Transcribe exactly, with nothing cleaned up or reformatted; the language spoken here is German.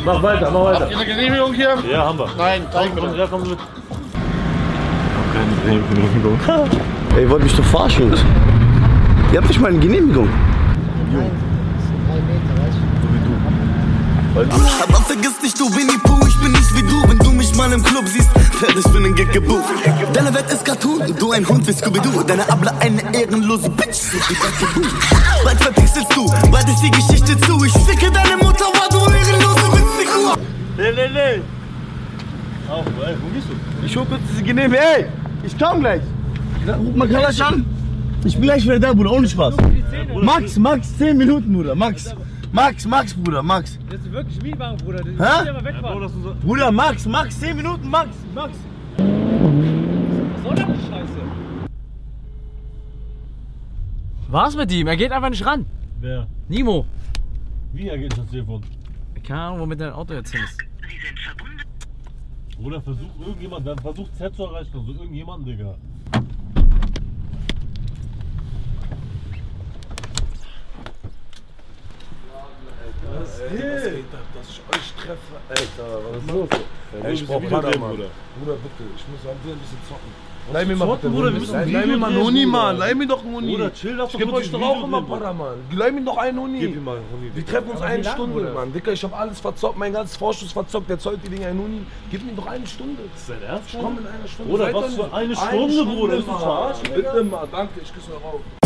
Mach weiter, mach weiter. Habt ihr eine Genehmigung hier? Ja, haben wir. Nein, zeig mir. Ja, komm mit. Keine Genehmigung. Ey, ihr wollt mich doch verarschen, Jungs. Ihr habt nicht mal eine Genehmigung. Nein, drei Meter, weißt Aber vergiss nicht, du Winnie Pooh, ich bin nicht wie du. Wenn du mich mal im Club siehst, werde ich für den Gig gebucht. Deine Welt ist Cartoon, du ein Hund wie Scooby-Doo. Deine Abla eine ehrenlose Bitch, so wie Dacke. Bald verpixelst du, bald ist die Geschichte zu. Ich ficke deine Mutter, war du ehrenlose Witzfigur. Nee, nee, nee. Auf, ey, wo gehst du? Ich hol kurz diese Genehmigung. Ey, ich komm gleich. Ruf mal gleich an. Ich bin gleich wieder da, Bruder, ohne Spaß. Max, Max, zehn Minuten, Bruder, Max. Max, Max, Bruder, Max. Das ist wirklich Mietwagen, Bruder. Das Hä? ist aber wegfahren. Bruder, Max, Max, zehn Minuten, Max, Max. Was soll denn die Scheiße? Was mit ihm? Er geht einfach nicht ran. Wer? Nimo. Wie er geht das Telefon? Keine Ahnung, womit dein Auto jetzt hin ist. Oder versucht irgendjemand, dann versucht Z zu erreichen, also irgendjemanden, Digga. Was geht, dass ich euch treffe? Alter, was ist los? Ey, Ich brauch Para, Mann. Bruder, bitte, ich muss an dir ein bisschen zocken. Leih mir mal bitte Bruder, einen wir Uni. müssen ein Leih Video mir mal einen drehen, Uni, Bruder. Mann. Leih mir doch einen Uni. Bruder, chill, lass Ich doch geb kurz euch ein doch auch Video immer drehen, Para, Mann. Leih mir doch einen Uni. Gib ihm mal einen Uni. Wir treffen uns eine wie lang, Stunde, Bruder? Mann. Dicker, ich hab alles verzockt, mein ganzes Vorschuss verzockt. Der zollt die Dinge einen Uni. Gib mir doch eine Stunde. Ist dein Ernst? Ich komm in einer Stunde. Bruder, Seid was doch für nicht- eine Stunde, Bruder? Ist das Mann. verarschen, Digga? Bitte mal, danke, ich küsse rauf.